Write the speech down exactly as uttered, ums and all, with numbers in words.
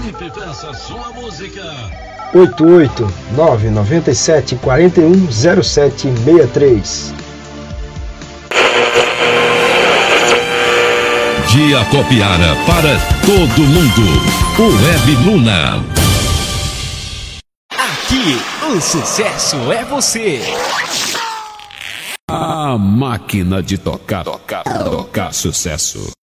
Participe, peça sua música. oito oito nove nove sete quatro um zero sete seis três. Dia Copiara para todo mundo. O Web Luna. Aqui, o sucesso é você. A máquina de tocar, tocar, tocar sucesso.